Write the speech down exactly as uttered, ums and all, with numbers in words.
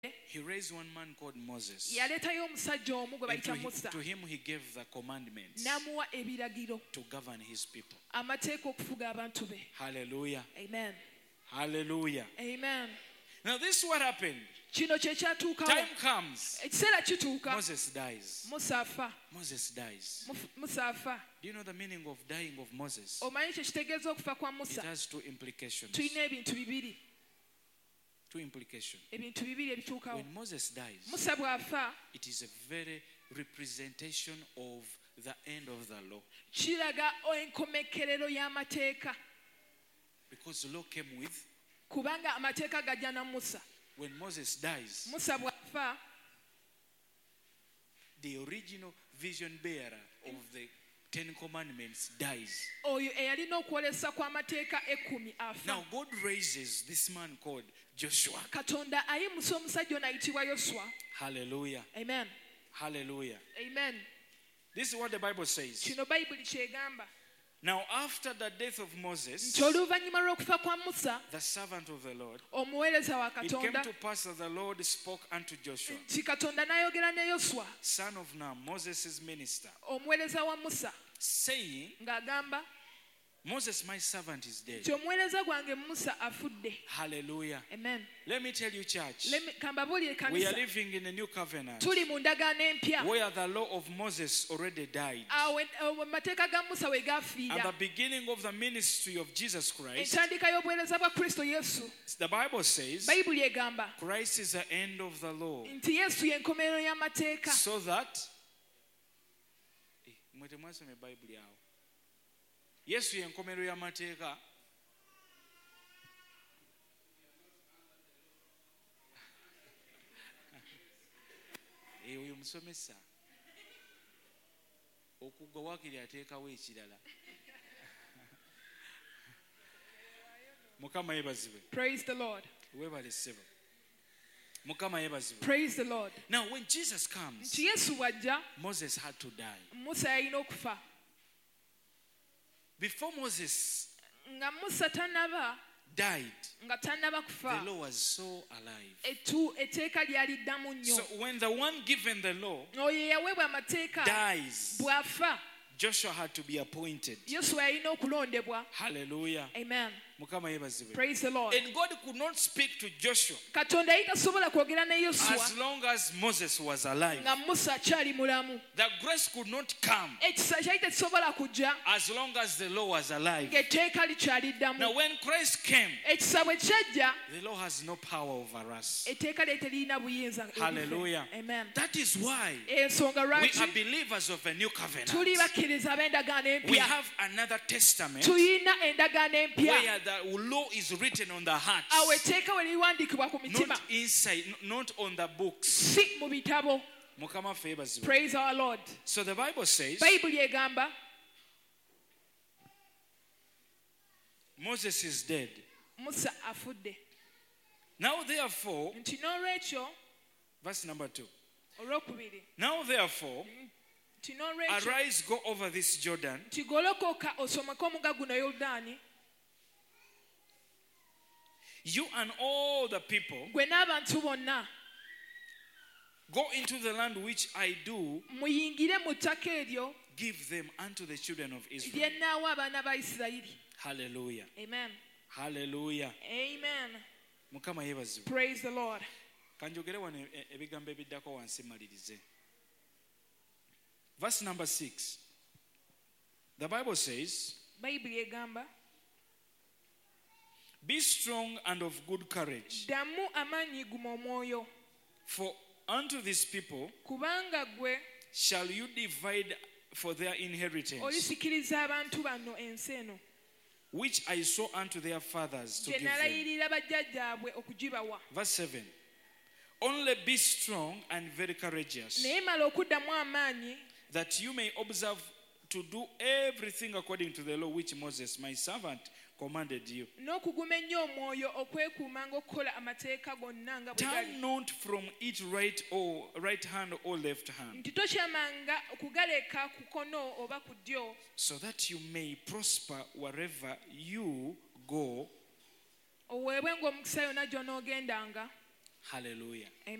he raised one man called Moses. yaleetayo omusajja omu gwe And to, bayita hi- Musa to him he gave the commandments n'amuwa ebiragiro to govern his people. amateeka okufuga abantu be. Hallelujah. Amen. Hallelujah. Amen. Now this is what happened. Kino kye kyatuukawo. Time comes. Ekiseera kituuka. Moses dies. Musa afa. Moses dies. Muf- Musa afa. Do you know the meaning of dying of Moses? Omanyi kye kitegeeza okufa kwa It Musa? has two implications. Tulina ebintu bibiri. Two implications. Ebintu bibiri ebituukawo. When Moses dies, Musa bw'afa, it is a very representation of the end of the law. kiraga enkomekerero y'amateeka. Because the law came with, Kubanga amateeka gajja na Musa. when Moses dies, Musa bw'afa, the original vision bearer of the Ten Commandments dies. oyo eyalina okwolesa kw'amateeka ekkumi afa. Now God raises this man called Joshua. Katonda ayimusa omusajja ono ayitibwa Yoswa. Hallelujah. Amen. Hallelujah. Amen. This is what the Bible says. Kino Bayibuli kyegamba. Now after the death of Moses, Nti oluvannyuma lw'okufa kwa Musa, the servant of the Lord, omuweereza wa it came Katonda, to pass that the Lord spoke unto Joshua, nti Katonda n'ayogera ne Yoswa, son of Nun, Moses' minister, omuweereza wa Musa, saying, ng'agamba Moses, my servant, is dead. nti omuweereza gwange Musa afudde. Hallelujah. Amen. Let me tell you, church, Let me- Kambabuulire we are kanisa, living in a new covenant tuli mu ndagaano empya. where the law of Moses already died. Awo awo amateeka ga Musa we And gaafiira. the beginning of the ministry of Jesus Christ, Entandika y'obuweereza bwa Kristo Yesu, the Bible says, Bayibuli egamba Christ is the end of the law. nti Yesu y'enkomerero y'amateeka. So that, Eh, mwe temwasoma ebayibuli awo. Yesu y'enkomerero y'amateeka. Eh, oyo musomesa okuggwa waakiri ateekawo ekirala. Mukama yebazibwe. Praise the Lord. Weebale ssebo. Mukama yebazibwe. Praise the Lord. Now when Jesus comes, Nti Yesu bw'ajja, Moses had to die. Musa yalina okufa. Before Moses Nga Musa tannaba, died, nga tannaba the kufa, law was so alive. etu etteeka lyali ddamu So nnyo. when the one given the law Oyo eyaweebwa amateeka dies, bw'afa, Joshua had to be appointed. Yoswa yalina okulondebwa. Hallelujah. Amen. Mukama yebazibwe. Praise the Lord. And God could not speak to Joshua Katonda yali tasobola kwogera ne as Yoswa long as Moses was alive. nga Musa akyali mulamu. The grace could not come Ekisa kyali tekisobola kujja as long as the law was alive. ng'etteeka likyali Now ddamu. when Christ came, Ekisa bwe kyajja, the law has no power over us. etteeka lye teririna buyinza. eri ffe. Hallelujah. Amen. That is why Ensonga we are lwaki believers of a new covenant. tuli bakkiriza ab'endagaano We empya. have another testament Tuyina endagaano empya. where the law is written on the heart, Awo etteeka we liwandiikibwa ku mitima, not inside, n- not on the books. si mu bitabo. Mukama ffe yebazibwe. Praise our Lord. So the Bible says Bayibuli egamba Moses is dead. Musa afudde. Now therefore, Nti n'olwekyo, verse number two. olwokubiri, Now therefore, nti n'olwekyo, arise, go over this Jordan, nti golokoka osomeke omugga guno Yoludaani, you and all the people, gwe n'abantu bonna, go into the land which I do muyingire mu ttaka eryo give them unto the children of Israel. lye nnaawa abaana ba Isirayiri. Hallelujah. Amen. Hallelujah. Amen. Mukama yebazibwe. Praise the Lord. Kanjogere wano e- ebigambo ebiddako wansi malirize. Verse number six. The Bible says, Bayibuli egamba be strong and of good courage, ddamu amaanyi guma omwoyo, for unto these people kubanga gwe shall you divide for their inheritance, olisikiriza abantu bano ensi eno which I saw unto their fathers to gye give them. nalayirira bajjajjaabwe okugibawa. Verse seven. Only be strong and very courageous, Naye mala okuddamu amaanyi, that you may observe to do everything according to the law which Moses, my servant, commanded you. n'okuguma ennyo omwoyo okwekuumanga okukola amateeka gonna nga bwe gali. Turn not from it right or right hand or left hand, Nti tokyamanga okugaleka ku kkono oba ku ddyo, so that you may prosper wherever you go. oweebwe ng'omukisa yonna gy'onoogendanga. Hallelujah.